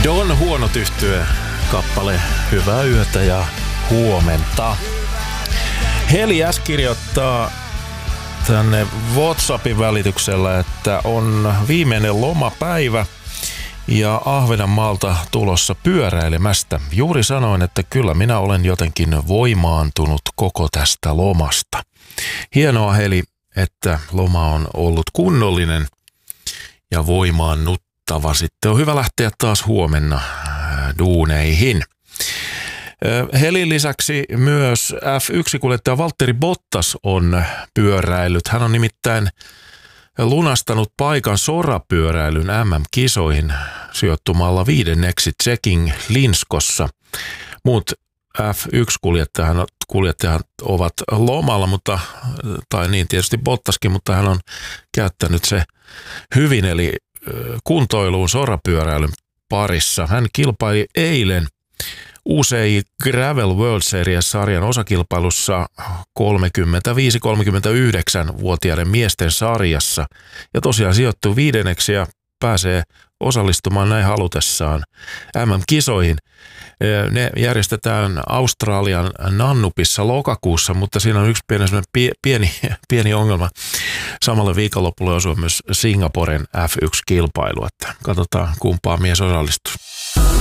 Don Huonot Yhtye kappale Hyvää yötä ja huomenta. Heli S kirjoittaa tänne WhatsAppin välityksellä, että on viimeinen lomapäivä ja Ahvenanmaalta tulossa pyöräilemästä. Juuri sanoin, että kyllä minä olen jotenkin voimaantunut koko tästä lomasta. Hienoa Heli, että loma on ollut kunnollinen ja voimaannuttava. Sitten on hyvä lähteä taas huomenna duuneihin. Helin lisäksi myös F1-kuljettaja Valtteri Bottas on pyöräillyt. Hän on nimittäin lunastanut paikan sorapyöräilyn MM-kisoihin sijoittumalla 5. Tsekin Linskossa. Muut F1-kuljettajat ovat lomalla, tai niin tietysti Bottaskin, mutta hän on käyttänyt se hyvin, eli kuntoiluun sorapyöräilyn parissa. Hän kilpaili eilen UCI Gravel World Series-sarjan osakilpailussa 35-39-vuotiaiden miesten sarjassa ja tosiaan sijoittui 5. ja pääsee osallistumaan näin halutessaan MM-kisoihin. Ne järjestetään Australian Nannupissa lokakuussa, mutta siinä on yksi pieni ongelma. Samalle viikonlopulle osui myös Singaporen F1-kilpailu, että katsotaan kumpaa mies osallistuu.